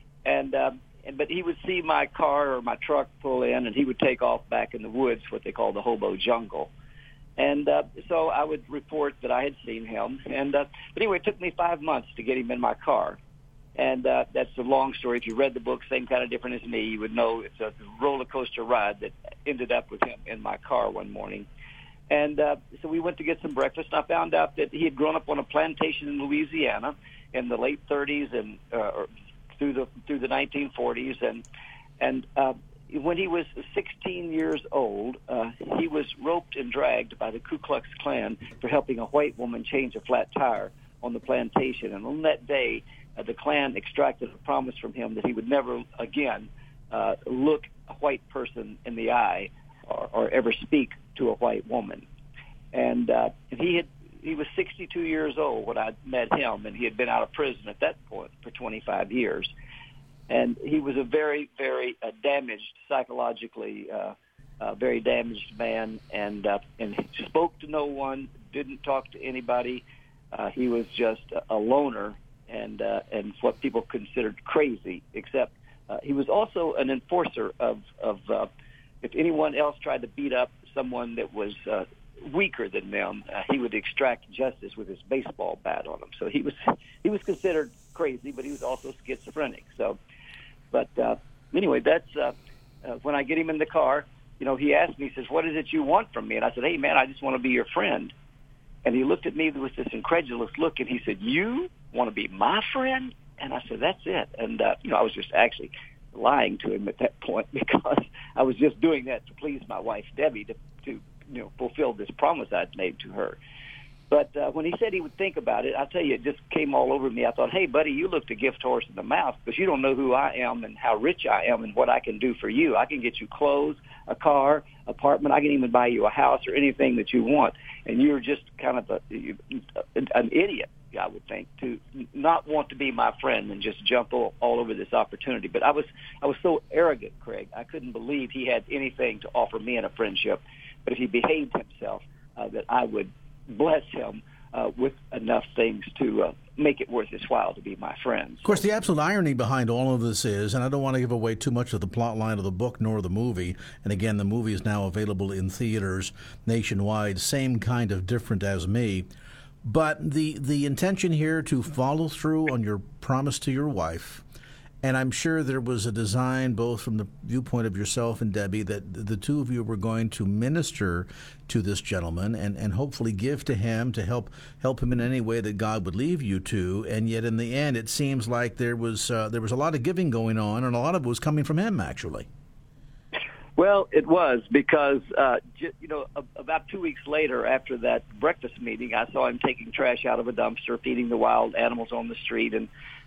But he would see my car or my truck pull in, and he would take off back in the woods, what they call the hobo jungle. And so I would report that I had seen him. But anyway, it took me 5 months to get him in my car. And that's a long story. If you read the book, same kind of different as me, you would know it's a roller coaster ride that ended up with him in my car one morning. And so we went to get some breakfast, and I found out that he had grown up on a plantation in Louisiana in the late 30s and through the 1940s. And when he was 16 years old, he was roped and dragged by the Ku Klux Klan for helping a white woman change a flat tire on the plantation. And on that day, the Klan extracted a promise from him that he would never again look a white person in the eye or ever speak to a white woman. And he was 62 years old when I met him, and he had been out of prison at that point for 25 years. And he was a very, very damaged, psychologically, very damaged man, and he spoke to no one, didn't talk to anybody. He was just a loner and what people considered crazy, except he was also an enforcer of if anyone else tried to beat up someone that was weaker than them, he would extract justice with his baseball bat on them. So he was considered crazy, but he was also schizophrenic. So, but anyway, that's when I get him in the car. He asked me, he says, "What is it you want from me?" And I said, "Hey, man, I just want to be your friend." And he looked at me with this incredulous look, and he said, "You want to be my friend?" And I said, "That's it." And I was just actually lying to him at that point because I was just doing that to please my wife Debbie to fulfill this promise I'd made to her. But when he said he would think about it, I'll tell you, it just came all over me. I thought, hey, buddy, you looked a gift horse in the mouth because you don't know who I am and how rich I am and what I can do for you. I can get you clothes, a car, apartment. I can even buy you a house or anything that you want. And you're just kind of an idiot, I would think, to not want to be my friend and just jump all over this opportunity. But I was so arrogant, Craig. I couldn't believe he had anything to offer me in a friendship. But if he behaved himself, that I would bless him with enough things to make it worth his while to be my friend. Of course, the absolute irony behind all of this is, and I don't want to give away too much of the plot line of the book nor the movie, and again, the movie is now available in theaters nationwide, same kind of different as me, but the intention here to follow through on your promise to your wife. And I'm sure there was a design, both from the viewpoint of yourself and Debbie, that the two of you were going to minister to this gentleman and hopefully give to him to help him in any way that God would leave you to. And yet, in the end, it seems like there was a lot of giving going on, and a lot of it was coming from him, actually. Well, it was because, about 2 weeks later, after that breakfast meeting, I saw him taking trash out of a dumpster, feeding the wild animals on the street, and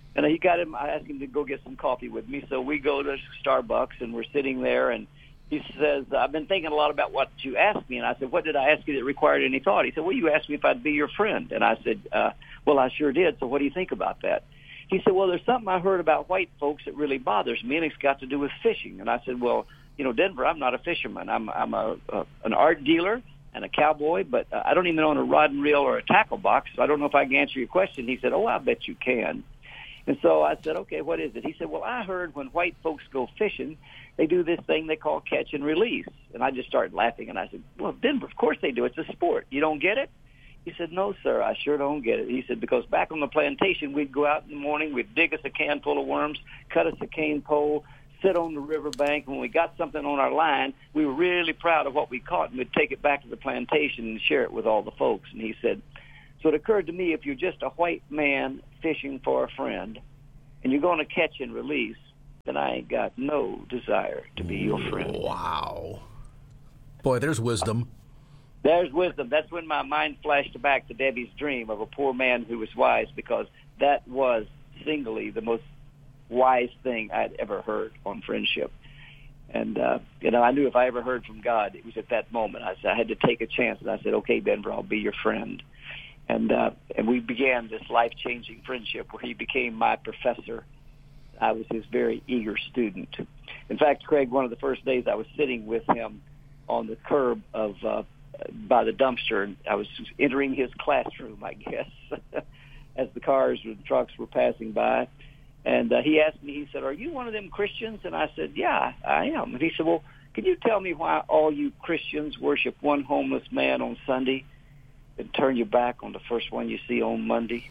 And he got him. I asked him to go get some coffee with me. So we go to Starbucks, and we're sitting there, and he says, I've been thinking a lot about what you asked me. And I said, what did I ask you that required any thought? He said, well, you asked me if I'd be your friend. And I said, well, I sure did. So what do you think about that? He said, well, there's something I heard about white folks that really bothers me, and it's got to do with fishing. And I said, well, you know, Denver, I'm not a fisherman. I'm an art dealer and a cowboy, but I don't even own a rod and reel or a tackle box, so I don't know if I can answer your question. He said, oh, I bet you can. And so I said, okay, what is it? He said, well, I heard when white folks go fishing, they do this thing they call catch and release. And I just started laughing, and I said, well, Denver, of course they do. It's a sport. You don't get it? He said, no, sir, I sure don't get it. He said, because back on the plantation, we'd go out in the morning, we'd dig us a can full of worms, cut us a cane pole, sit on the riverbank. When we got something on our line, we were really proud of what we caught, and we'd take it back to the plantation and share it with all the folks. And he said, so it occurred to me, if you're just a white man fishing for a friend and you're going to catch and release, then I ain't got no desire to be your friend. Wow. Boy, there's wisdom. There's wisdom. That's when my mind flashed back to Debbie's dream of a poor man who was wise, because that was singly the most wise thing I'd ever heard on friendship. And, you know, I knew if I ever heard from God, it was at that moment. I had to take a chance, and I said, okay, Denver, I'll be your friend. And we began this life-changing friendship where he became my professor. I was his very eager student. In fact, Craig, one of the first days I was sitting with him on the curb of by the dumpster, and I was entering his classroom, I guess, as the cars and trucks were passing by. And he asked me, he said, are you one of them Christians? And I said, yeah, I am. And he said, well, can you tell me why all you Christians worship one homeless man on Sunday and turn your back on the first one you see on Monday?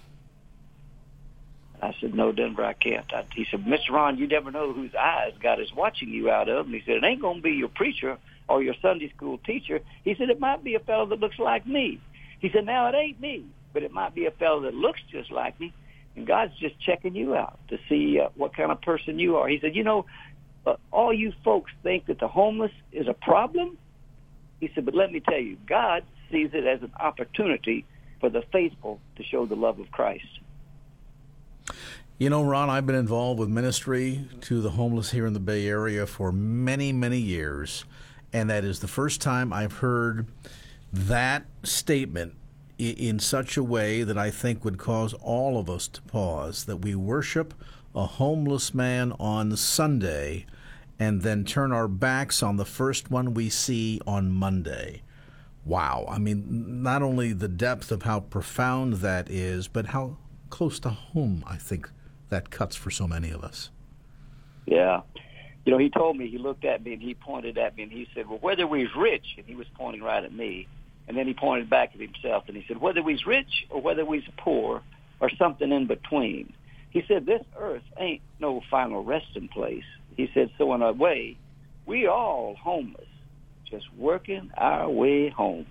I said, no, Denver, I can't. He said, Mr. Ron, you never know whose eyes God is watching you out of. And he said, it ain't going to be your preacher or your Sunday school teacher. He said, it might be a fellow that looks like me. He said, now, it ain't me, but it might be a fellow that looks just like me. And God's just checking you out to see what kind of person you are. He said, you know, all you folks think that the homeless is a problem. He said, but let me tell you, God sees it as an opportunity for the faithful to show the love of Christ. You know, Ron, I've been involved with ministry to the homeless here in the Bay Area for many, many years, and that is the first time I've heard that statement in such a way that I think would cause all of us to pause, that we worship a homeless man on Sunday and then turn our backs on the first one we see on Monday. Wow. I mean, not only the depth of how profound that is, but how close to home I think that cuts for so many of us. Yeah. You know, he told me, he looked at me and he pointed at me and he said, well, whether we's rich, and he was pointing right at me, and then he pointed back at himself and he said, whether we's rich or whether we's poor or something in between, he said, this earth ain't no final resting place. He said, so in a way, we all homeless, just working our way home.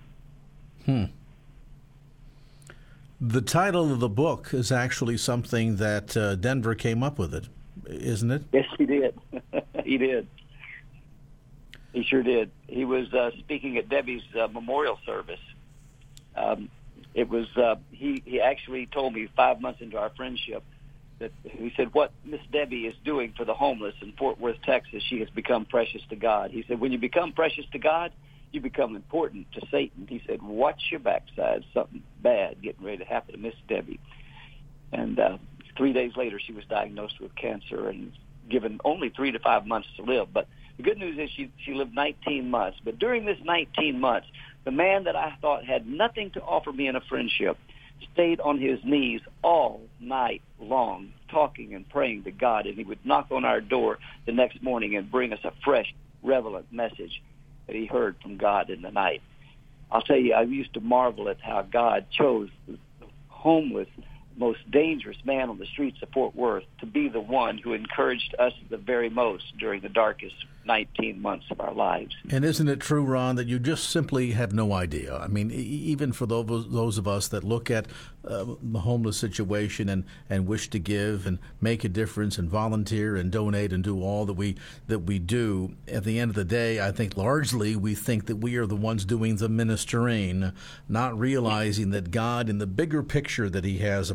The title of the book is actually something that Denver came up with, isn't it? Yes, he did. He did. He sure did. He was speaking at Debbie's memorial service. It was he actually told me 5 months into our friendship that he said, what Miss Debbie is doing for the homeless in Fort Worth, Texas, she has become precious to God. He said, when you become precious to God, you become important to Satan. He said, watch your backside, something bad getting ready to happen to Miss Debbie. And 3 days later, she was diagnosed with cancer and given only 3 to 5 months to live. But the good news is she lived 19 months. But during this 19 months, the man that I thought had nothing to offer me in a friendship stayed on his knees all night long, talking and praying to God. And he would knock on our door the next morning and bring us a fresh, relevant message that he heard from God in the night. I'll tell you, I used to marvel at how God chose the homeless, most dangerous man on the streets of Fort Worth to be the one who encouraged us the very most during the darkest 19 months of our lives. And isn't it true, Ron, that you just simply have no idea? I mean, even for those of us that look at the homeless situation and wish to give and make a difference and volunteer and donate and do all that we do, at the end of the day, I think largely we think that we are the ones doing the ministering, not realizing that God, in the bigger picture that he has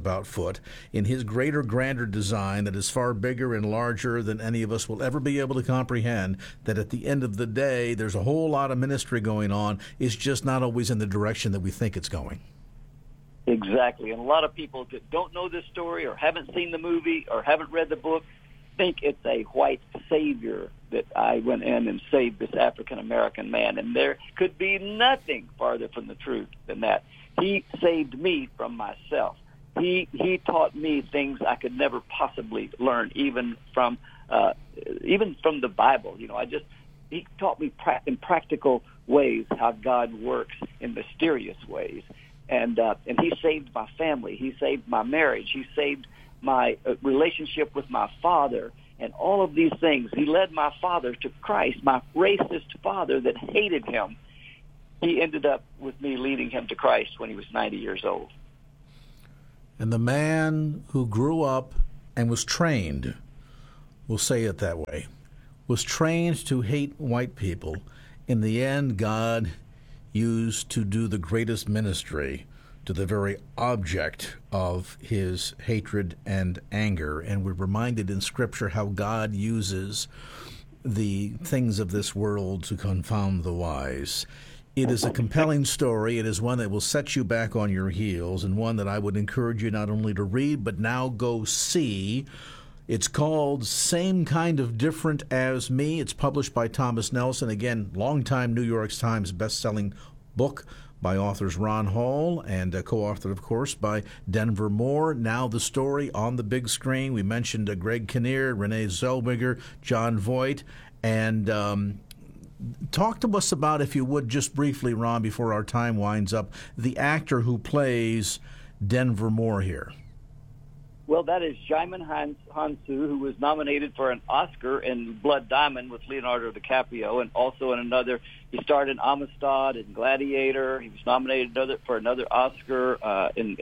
about foot in his greater, grander design that is far bigger and larger than any of us will ever be able to comprehend, that at the end of the day, there's a whole lot of ministry going on. It's just not always in the direction that we think it's going. Exactly. And a lot of people that don't know this story or haven't seen the movie or haven't read the book think it's a white savior that I went in and saved this African-American man. And there could be nothing farther from the truth than that. He saved me from myself. He taught me things I could never possibly learn, even from the Bible. He taught me in practical ways how God works in mysterious ways. And he saved my family. He saved my marriage. He saved my relationship with my father, and all of these things. He led my father to Christ, my racist father that hated him. He ended up with me leading him to Christ when he was 90 years old. And the man who grew up and was trained, we'll say it that way, was trained to hate white people, in the end, God used to do the greatest ministry to the very object of his hatred and anger. And we're reminded in Scripture how God uses the things of this world to confound the wise. It is a compelling story. It is one that will set you back on your heels, and one that I would encourage you not only to read, but now go see. It's called Same Kind of Different as Me. It's published by Thomas Nelson. Again, longtime New York Times best-selling book by authors Ron Hall and co-authored, of course, by Denver Moore. Now the story on the big screen. We mentioned Greg Kinnear, Renee Zellweger, John Voight. And talk to us about, if you would, just briefly, Ron, before our time winds up, the actor who plays Denver Moore here. Well, that is Djimon Hounsou, who was nominated for an Oscar in Blood Diamond with Leonardo DiCaprio, and also in another. He starred in Amistad and Gladiator. He was nominated for another Oscar in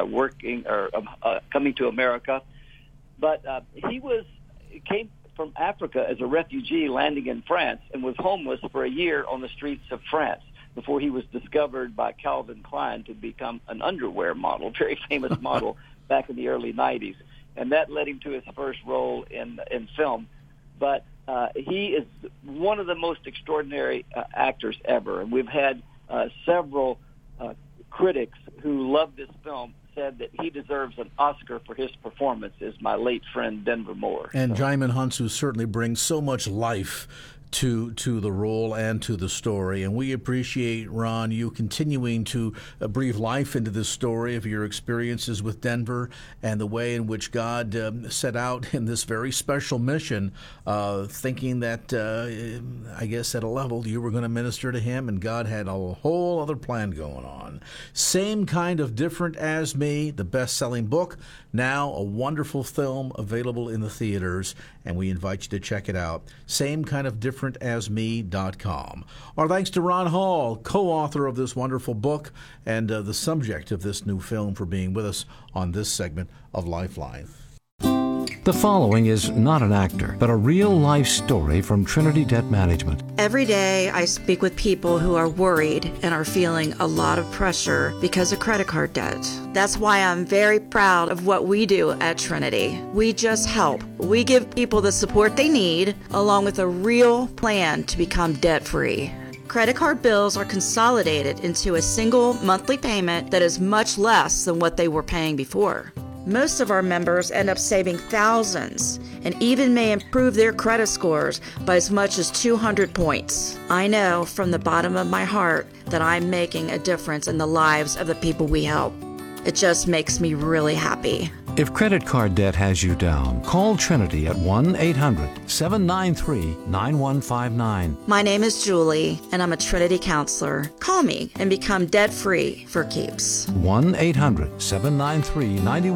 Coming to America. But he came from Africa as a refugee, landing in France, and was homeless for a year on the streets of France before he was discovered by Calvin Klein to become an underwear model, very famous model back in the early 90s. And that led him to his first role in film. But he is one of the most extraordinary actors ever. And we've had several critics who love this film said that he deserves an Oscar for his performance as my late friend Denver Moore. And Djimon Hounsou certainly brings so much life to the role and to the story. And we appreciate, Ron, you continuing to breathe life into this story of your experiences with Denver and the way in which God set out in this very special mission, thinking that, I guess at a level, you were going to minister to him, and God had a whole other plan going on. Same Kind of Different as Me, the best-selling book, now a wonderful film available in the theaters, and we invite you to check it out. SameKindOfDifferentAsMe.com. Our thanks to Ron Hall, co-author of this wonderful book and the subject of this new film, for being with us on this segment of Lifeline. The following is not an actor, but a real-life story from Trinity Debt Management. Every day I speak with people who are worried and are feeling a lot of pressure because of credit card debt. That's why I'm very proud of what we do at Trinity. We just help. We give people the support they need, along with a real plan to become debt-free. Credit card bills are consolidated into a single monthly payment that is much less than what they were paying before. Most of our members end up saving thousands and even may improve their credit scores by as much as 200 points. I know from the bottom of my heart that I'm making a difference in the lives of the people we help. It just makes me really happy. If credit card debt has you down, call Trinity at 1-800-793-9159. My name is Julie, and I'm a Trinity counselor. Call me and become debt-free for keeps.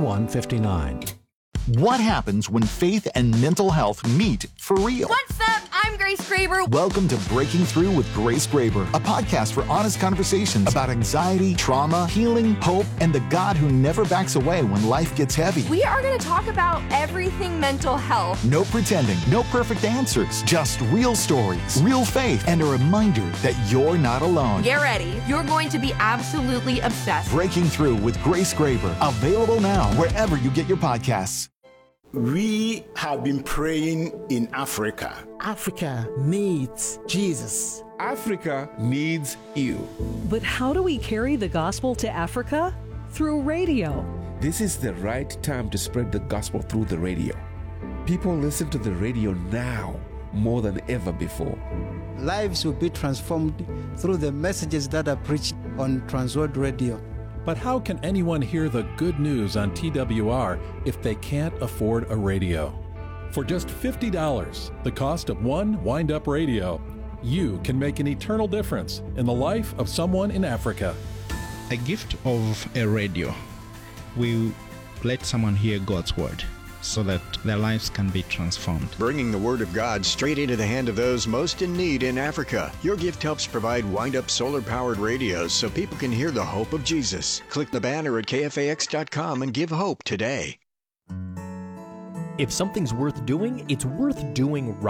1-800-793-9159. What happens when faith and mental health meet for real? What's up? I'm Grace Graber. Welcome to Breaking Through with Grace Graber, a podcast for honest conversations about anxiety, trauma, healing, hope, and the God who never backs away when life gets heavy. We are going to talk about everything mental health. No pretending, no perfect answers, just real stories, real faith, and a reminder that you're not alone. Get ready. You're going to be absolutely obsessed. Breaking Through with Grace Graber, available now wherever you get your podcasts. We have been praying in Africa. Africa needs Jesus. Africa needs you. But how do we carry the gospel to Africa? Through radio. This is the right time to spread the gospel through the radio. People listen to the radio now more than ever before. Lives will be transformed through the messages that are preached on Transworld Radio. But how can anyone hear the good news on TWR if they can't afford a radio? For just $50, the cost of one wind-up radio, you can make an eternal difference in the life of someone in Africa. A gift of a radio will let someone hear God's word, so that their lives can be transformed. Bringing the Word of God straight into the hand of those most in need in Africa. Your gift helps provide wind-up solar-powered radios so people can hear the hope of Jesus. Click the banner at KFAX.com and give hope today. If something's worth doing, it's worth doing right.